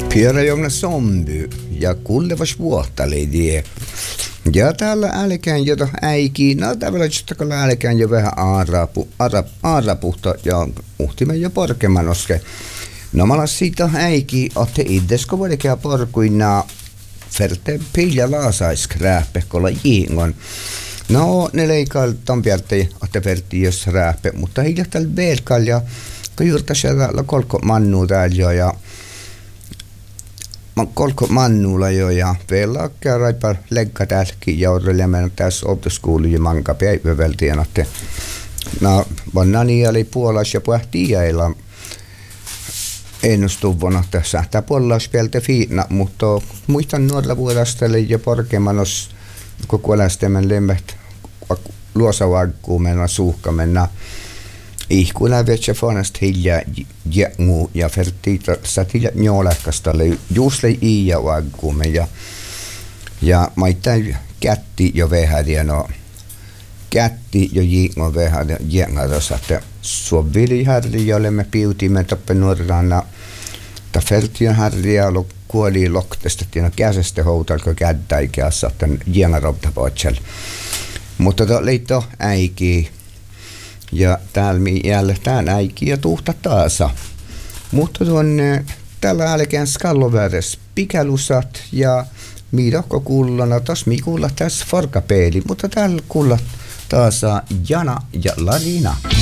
Pyörä jonne somby ja kullevas vuohtaleidie. Ja täällä älkään jota äiki, no täällä jostakalla älkään jo vähän aarapuhta ja uhtimme jo porkemanoske. No mä siitä äiki, otte iddesko voidekään porkuina ferte pilja laasaiskrähpe, kolla jiingon. No ne leikal tompiartei, otte verti jos rääppe, mutta hiljattal belkal ja juurta siellä kolko mannu täällä ja kolko mannulla jo ja vielä käydään leikka täälläkin ja odotelemme tässä oppiskouluun ja manka päiväveltiin, että no vannani oli puolas ja puhtiailla ennustuvana tässä. Tämä puolas pieltä fiina, mutta muistan nuorella vuodastelle ja porkemanos koko lästemän lemmät luosavagkuun mennä suhka mennä ihkuna vetsä fonast hiljaa jängu ja fertiita satilla njolakastalle juusle ja vagkuume ja maittain kätti jo vähäriä no kätti jo jiingo vähäriä jängarossa että suovili härri jolle me piutimme toppe nuorana ta fertiön härriä kuoli loktesta tina käsestä houtalko kädäikässä että jängarobta potsel mutta leitto äiki ja täällä jälleen tään äiki ja tuhta taasa. Mutta tuonne tällä älkään skalloväres pikälusat ja miidokko kullana tos mikulla tässä forkapeeli, mutta täällä kulla taasa Jana ja Larina.